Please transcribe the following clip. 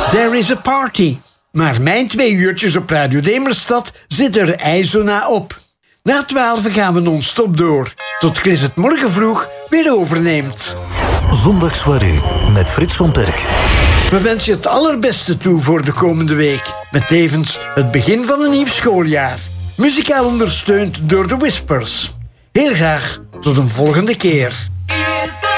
There is a party. Maar mijn 2 uurtjes op Radio Demerstad zitten er ijzona op. Na 12 gaan we non-stop door. Tot Chris het morgen vroeg weer overneemt. Zondagssoirée met Frits van Perk. We wensen je het allerbeste toe voor de komende week. Met tevens het begin van een nieuw schooljaar. Muzikaal ondersteund door de Whispers. Heel graag tot een volgende keer.